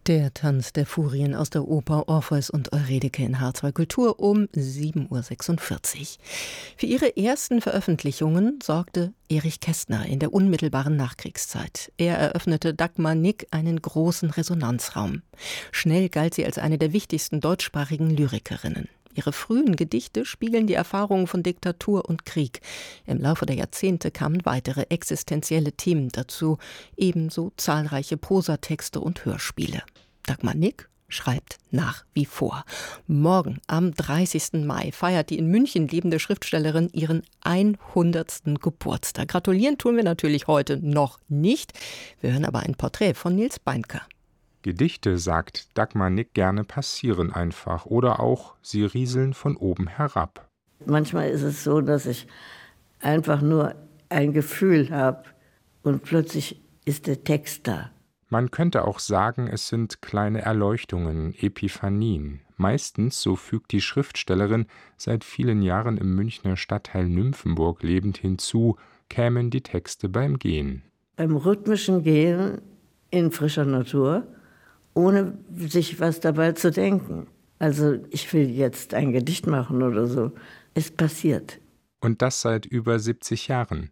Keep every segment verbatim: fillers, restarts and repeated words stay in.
Der Tanz der Furien aus der Oper Orpheus und Eurydike in H zwei Kultur um sieben Uhr sechsundvierzig. Für ihre ersten Veröffentlichungen sorgte Erich Kästner in der unmittelbaren Nachkriegszeit. Er eröffnete Dagmar Nick einen großen Resonanzraum. Schnell galt sie als eine der wichtigsten deutschsprachigen Lyrikerinnen. Ihre frühen Gedichte spiegeln die Erfahrungen von Diktatur und Krieg. Im Laufe der Jahrzehnte kamen weitere existenzielle Themen dazu, ebenso zahlreiche Prosatexte und Hörspiele. Dagmar Nick schreibt nach wie vor. Morgen, am dreißigsten Mai, feiert die in München lebende Schriftstellerin ihren hundertsten Geburtstag. Gratulieren tun wir natürlich heute noch nicht. Wir hören aber ein Porträt von Nils Beinker. Gedichte, sagt Dagmar Nick gerne, passieren einfach oder auch sie rieseln von oben herab. Manchmal ist es so, dass ich einfach nur ein Gefühl habe und plötzlich ist der Text da. Man könnte auch sagen, es sind kleine Erleuchtungen, Epiphanien. Meistens, so fügt die Schriftstellerin, seit vielen Jahren im Münchner Stadtteil Nymphenburg lebend hinzu, kämen die Texte beim Gehen. Beim rhythmischen Gehen in frischer Natur, ohne sich was dabei zu denken. Also ich will jetzt ein Gedicht machen oder so. Es passiert. Und das seit über siebzig Jahren.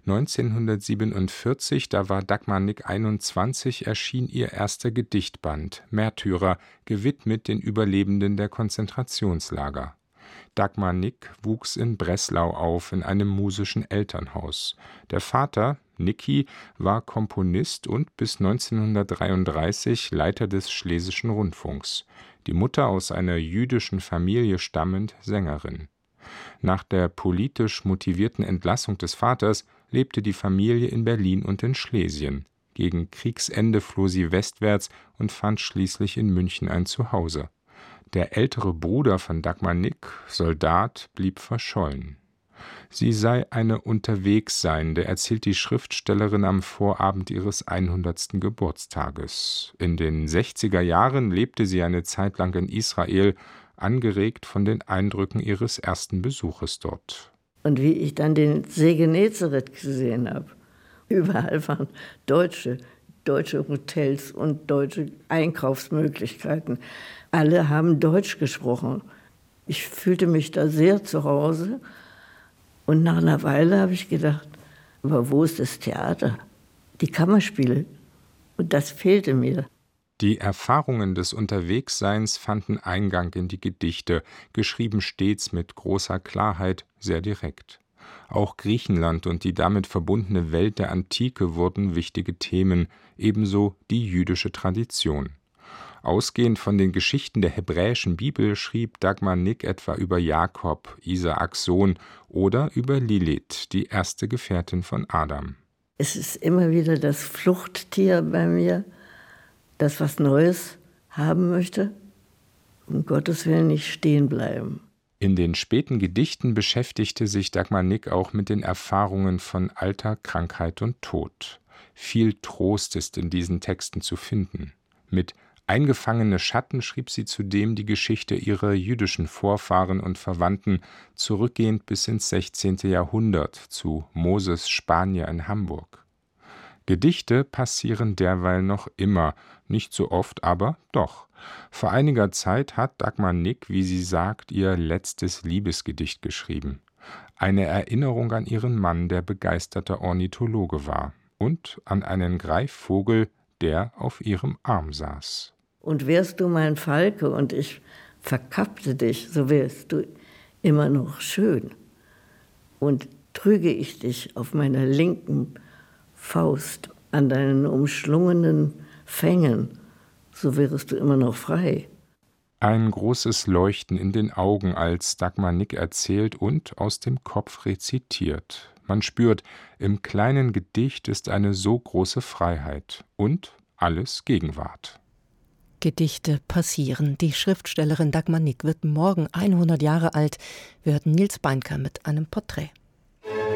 neunzehnhundertsiebenundvierzig, da war Dagmar Nick einundzwanzig, erschien ihr erster Gedichtband, Märtyrer, gewidmet den Überlebenden der Konzentrationslager. Dagmar Nick wuchs in Breslau auf, in einem musischen Elternhaus. Der Vater, Nicky, war Komponist und bis neunzehnhundertdreiunddreißig Leiter des Schlesischen Rundfunks. Die Mutter, aus einer jüdischen Familie stammend, Sängerin. Nach der politisch motivierten Entlassung des Vaters lebte die Familie in Berlin und in Schlesien. Gegen Kriegsende floh sie westwärts und fand schließlich in München ein Zuhause. Der ältere Bruder von Dagmar Nick, Soldat, blieb verschollen. Sie sei eine Unterwegsseiende, erzählt die Schriftstellerin am Vorabend ihres hundertsten Geburtstages. In den sechziger Jahren lebte sie eine Zeit lang in Israel, angeregt von den Eindrücken ihres ersten Besuches dort. Und wie ich dann den See Genezareth gesehen habe, überall waren Deutsche, deutsche Hotels und deutsche Einkaufsmöglichkeiten. Alle haben Deutsch gesprochen. Ich fühlte mich da sehr zu Hause. Und nach einer Weile habe ich gedacht, aber wo ist das Theater? Die Kammerspiele. Und das fehlte mir. Die Erfahrungen des Unterwegsseins fanden Eingang in die Gedichte, geschrieben stets mit großer Klarheit, sehr direkt. Auch Griechenland und die damit verbundene Welt der Antike wurden wichtige Themen, ebenso die jüdische Tradition. Ausgehend von den Geschichten der hebräischen Bibel schrieb Dagmar Nick etwa über Jakob, Isaaks Sohn, oder über Lilith, die erste Gefährtin von Adam. Es ist immer wieder das Fluchttier bei mir, das was Neues haben möchte, um Gottes Willen nicht stehen bleiben. In den späten Gedichten beschäftigte sich Dagmar Nick auch mit den Erfahrungen von Alter, Krankheit und Tod. Viel Trost ist in diesen Texten zu finden. Mit Eingefangene Schatten schrieb sie zudem die Geschichte ihrer jüdischen Vorfahren und Verwandten, zurückgehend bis ins sechzehnte Jahrhundert zu Moses Spanier in Hamburg. Gedichte passieren derweil noch immer, nicht so oft, aber doch. Vor einiger Zeit hat Dagmar Nick, wie sie sagt, ihr letztes Liebesgedicht geschrieben. Eine Erinnerung an ihren Mann, der begeisterter Ornithologe war, und an einen Greifvogel, der auf ihrem Arm saß. Und wärst du mein Falke und ich verkappte dich, so wärst du immer noch schön. Und trüge ich dich auf meiner linken Faust an deinen umschlungenen Fängen, so wärst du immer noch frei. Ein großes Leuchten in den Augen, als Dagmar Nick erzählt und aus dem Kopf rezitiert. Man spürt, im kleinen Gedicht ist eine so große Freiheit und alles Gegenwart. Gedichte passieren. Die Schriftstellerin Dagmar Nick wird morgen hundert Jahre alt. Wir hörten Nils Beinker mit einem Porträt.